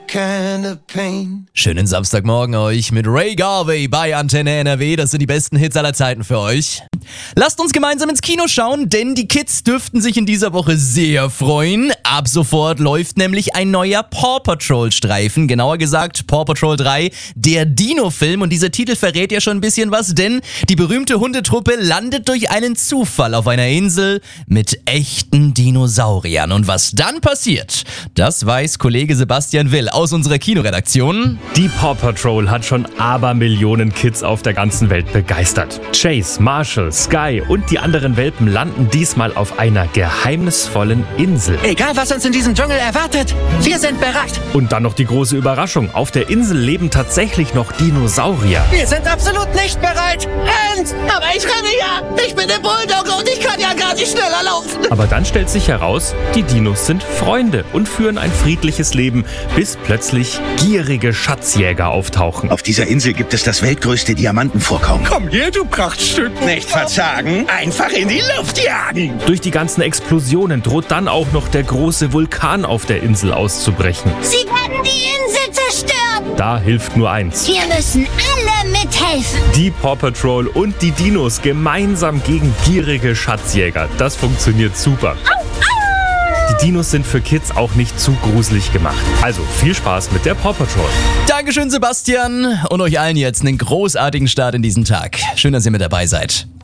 kind of pain. Schönen Samstagmorgen euch mit Ray Garvey bei Antenne NRW. Das sind die besten Hits aller Zeiten für euch. Lasst uns gemeinsam ins Kino schauen, denn die Kids dürften sich in dieser Woche sehr freuen. Ab sofort läuft nämlich ein neuer Paw Patrol Streifen, genauer gesagt Paw Patrol 3, der Dino-Film. Und dieser Titel verrät ja schon ein bisschen was, denn die berühmte Hundetruppe landet durch einen Zufall auf einer Insel mit echten Dinosauriern. Und was dann passiert, das weiß Kollege Sebastian Will aus unserer Kinoredaktion. Die Paw Patrol hat schon Abermillionen Kids auf der ganzen Welt begeistert. Chase, Marshall, Sky und die anderen Welpen landen diesmal auf einer geheimnisvollen Insel. Egal, was uns in diesem Dschungel erwartet, wir sind bereit. Und dann noch die große Überraschung. Auf der Insel leben tatsächlich noch Dinosaurier. Wir sind absolut nicht bereit. Rennt! Aber ich renne ja. Ich bin der Bulldogge und ich kann ja gar nicht schneller laufen. Aber dann stellt sich heraus, die Dinos sind Freunde und führen ein friedliches Leben, bis plötzlich gierige Schatzjäger auftauchen. Auf dieser Insel gibt es das weltgrößte Diamantenvorkommen. Komm her, du Prachtstück. Nicht verzagen, einfach in die Luft jagen. Durch die ganzen Explosionen droht dann auch noch der große Vulkan auf der Insel auszubrechen. Sie werden die Insel zerstören. Da hilft nur eins. Wir müssen alle mithelfen. Die Paw Patrol und die Dinos gemeinsam gegen gierige Schatzjäger. Das funktioniert super. Die Dinos sind für Kids auch nicht zu gruselig gemacht. Also viel Spaß mit der Paw Patrol. Dankeschön, Sebastian. Und euch allen jetzt einen großartigen Start in diesen Tag. Schön, dass ihr mit dabei seid.